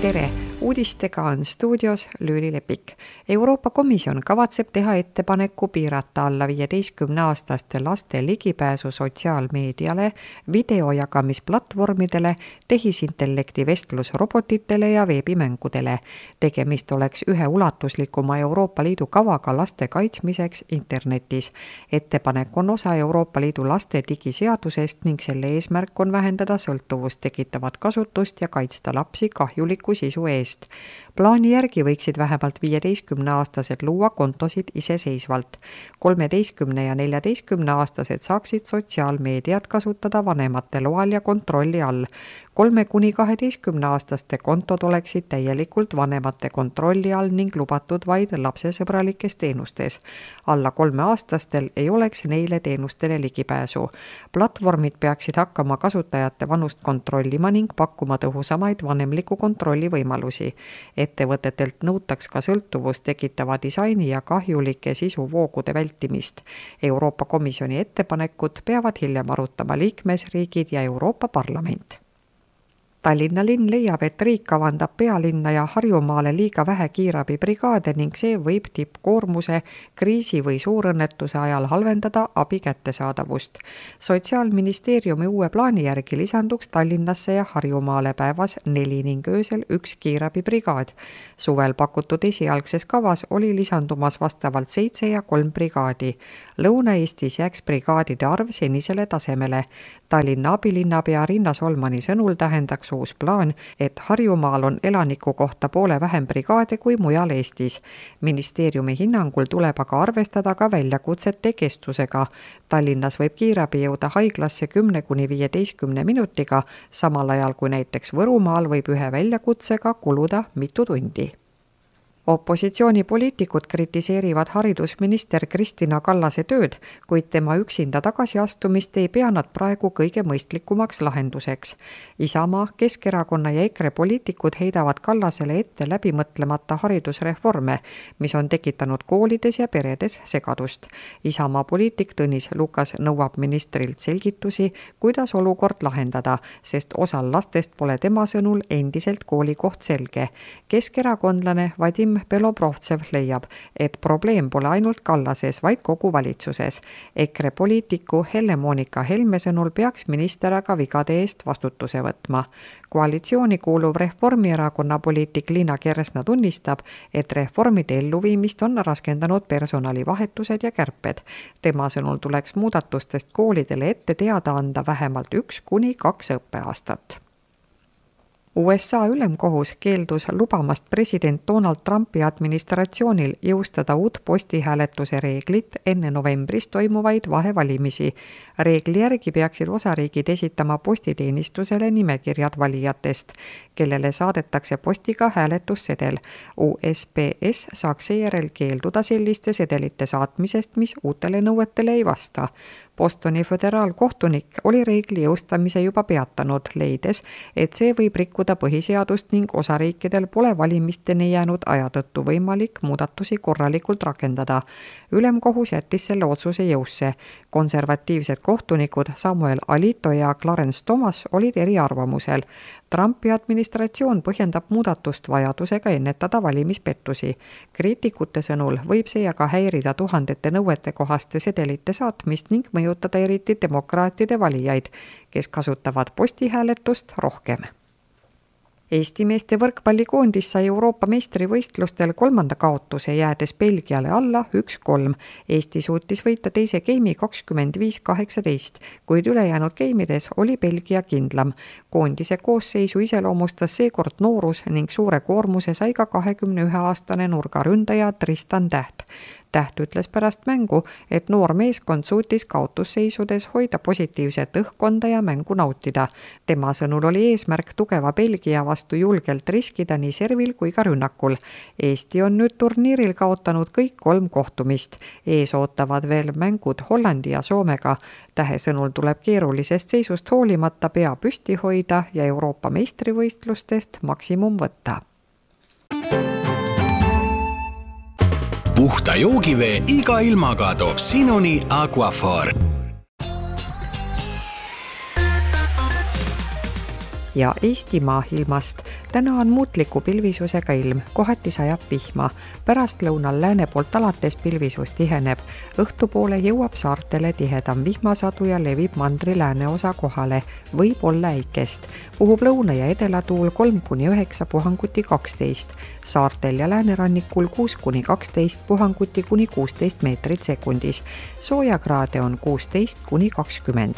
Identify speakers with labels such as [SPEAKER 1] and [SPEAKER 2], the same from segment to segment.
[SPEAKER 1] Tere! Uudistega on stuudios Lüüli Lepik. Euroopa Komisjon kavatseb teha ettepaneku piirata alla 15-aastaste laste ligipääsu sotsiaalmeediale, videojagamisplatvormidele, tehisintellekti vestlusrobotitele ja veebimängudele. Tegemist oleks ühe ulatuslikuma Euroopa Liidu kavaga laste kaitsmiseks internetis. Ettepanek on osa Euroopa Liidu laste digiseadusest ning selle eesmärk on vähendada sõltuvust tekitavat kasutust ja kaitsta lapsi kahjuliku sisu eest. Plaani järgi võiksid vähemalt 15-aastased luua kontosid iseseisvalt. 13 ja 14-aastased saaksid sotsiaalmeediat kasutada vanemate loal ja kontrolli all. 3–12-aastaste kontod oleksid täielikult vanemate kontrolli all ning lubatud vaid lapsesõbralikes teenustes. Alla 3-aastastel ei oleks neile teenustele ligipääsu. Platvormid peaksid hakkama kasutajate vanust kontrollima ning pakkuma tõhusamaid vanemliku kontrolli võimalusi. Ettevõtetelt nõutaks ka sõltuvust tekitava disaini ja kahjulike sisuvoogude vältimist. Euroopa Komisjoni ettepanekut peavad hiljem arutama liikmesriigid ja Euroopa Parlament. Tallinna linn leiab, et riik kavandab pealinna ja Harjumaale liiga vähe kiirabibrigaade ning see võib tippkoormuse, kriisi või suurõnnetuse ajal halvendada abi kättesaadavust. Sotsiaalministeeriumi uue plaani järgi lisanduks Tallinnasse ja Harjumaale päevas 4 ning öösel 1 kiirabibrigaad. Suvel pakutud esialgses kavas oli lisandumas vastavalt 7 ja 3 brigaadi. Lõuna-Eestis jääks brigaadide arv senisele tasemele. Tallinna abilinnapea Rinna Solmani sõnul tähendaks uus plaan, et Harjumaal on elaniku kohta poole vähem brigaade kui mujal Eestis. Ministeeriumi hinnangul tuleb aga arvestada ka väljakutsete kestusega. Tallinnas võib kiirabi jõuda haiglasse 10–15 minutiga, samal ajal kui näiteks Võrumaal võib ühe väljakutsega kuluda mitu tundi. Opositsioonipoliitikud kritiseerivad haridusminister Kristina Kallase tööd, kuid tema üksinda tagasiastumist ei pea nad praegu kõige mõistlikumaks lahenduseks. Isamaa, Keskerakonna ja EKRE poliitikud heidavad Kallasele ette läbimõtlemata haridusreforme, mis on tekitanud koolides ja peredes segadust. Isamaa poliitik Tõnis Lukas nõuab ministrilt selgitusi, kuidas olukord lahendada, sest osal lastest pole tema sõnul endiselt koolikoht selge. Keskerakondlane Vadim Belobrovtsev leiab, et probleem pole ainult Kallases, vaid kogu valitsuses. EKRE poliitiku Helle-Moonika Helme sõnul peaks minister aga vigade eest vastutuse võtma. Koalitsiooni kuuluv Reformierakonna poliitik Liina Kersna tunnistab, et reformide elluviimist on raskendanud personalivahetused ja kärped. Tema sõnul tuleks muudatustest koolidele ette teada anda vähemalt 1–2 õppeaastat. USA ülemkohus keeldus lubamast president Donald Trumpi administratsioonil jõustada uut postihääletuse reeglit enne novembris toimuvaid vahevalimisi. Reegli järgi peaksid osariigid esitama postiteenistusele nimekirjad valijatest, kellele saadetakse postiga hääletussedel. USPS saaks seejärel keelduda selliste sedelite saatmisest, mis uutele nõuetele ei vasta. Bostoni föderaalkohtunik oli reegli jõustamise juba peatanud, leides, et see võib rikkuda põhiseadust ning osariikidel pole valimisteni jäänud aja tõttu võimalik muudatusi korralikult rakendada. Ülemkohus jättis selle otsuse jõusse. Konservatiivsed kohtunikud Samuel Alito ja Clarence Thomas olid eriarvamusel. Trumpi administratsioon põhjendab muudatust vajadusega ennetada valimispettusi. Kriitikute sõnul võib see aga häirida tuhandete nõuetekohaste sedelite saatmist ning mõjutada eriti demokraatide valijaid, kes kasutavad postihääletust rohkem. Eesti meeste võrkpallikoondis sai Euroopa meistrivõistlustel 3. kaotuse, jäädes Belgiale alla 1-3. Eesti suutis võita teise geimi 25-18, kuid ülejäänud geimides oli Belgia kindlam. Koondise koosseisu iseloomustas seekord noorus ning suure koormuse sai ka 21-aastane nurgaründaja Tristan Täht. Täht ütles pärast mängu, et noor meeskond suutis kaotusseisudes hoida positiivset õhkkonda ja mängu nautida. Tema sõnul oli eesmärk tugeva Belgia vastu julgelt riskida nii servil kui ka rünnakul. Eesti on nüüd turniiril kaotanud kõik 3 kohtumist. Ees ootavad veel mängud Hollandi ja Soomega. Tähe sõnul tuleb keerulisest seisust hoolimata pea püsti hoida ja Euroopa meistrivõistlustest maksimum võtta.
[SPEAKER 2] Puhta joogivee iga ilmaga toob sinuni Aquaphor.
[SPEAKER 1] Ja Eestimaa ilmast. Täna on muutliku pilvisusega ilm, kohati sajab vihma. Pärast lõunal lääne poolt alates pilvisus tiheneb. Õhtupoole jõuab saartele tihedam vihmasadu ja levib mandri lääneosa kohale. Võib olla äikest. Puhub lõuna- ja edelatuul 3-9 puhanguti 12. Saartel ja läänerannikul 6-12 puhanguti kuni 16 meetrit sekundis. Soojakraade on 16-20.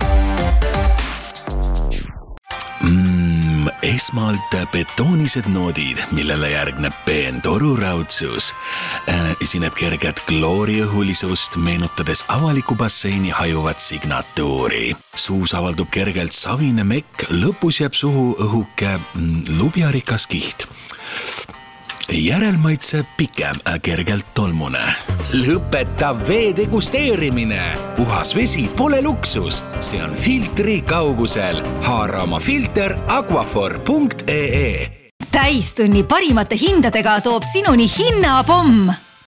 [SPEAKER 2] Esmalt betoonised noodid, millele järgneb peen toruraudsus. Esineb kerget klooriõhulisust, meenutades avaliku basseini hajuvat signatuuri. Suus avaldub kergelt savine mekk, lõpus jääb suhu õhuke lubjarikas kiht. Järelmaitse pikem, kergelt tolmune. Lõpeta vee degusteerimine. Puhas vesi pole luksus. See on filtri kaugusel. Haara oma filter aquafor.ee.
[SPEAKER 3] Täistunni parimate hindadega toob sinuni hinnapomm.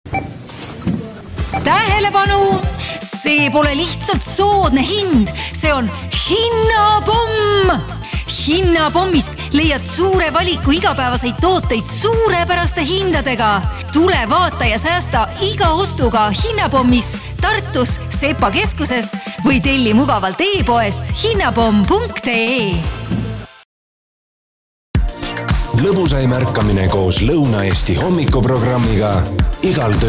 [SPEAKER 3] Tähelepanu! See pole lihtsalt soodne hind. See on hinnapomm. Hinnapommist leiad suure valiku igapäevaseid tooteid suurepäraste hindadega. Tule vaata ja säästa iga ostuga Hinnapommis, Tartus, Sepa keskuses või telli mugavalt e-poest hinnapomm.ee.
[SPEAKER 4] Lõbusaim ärkamine koos Lõuna-Eesti hommikuprogrammiga igal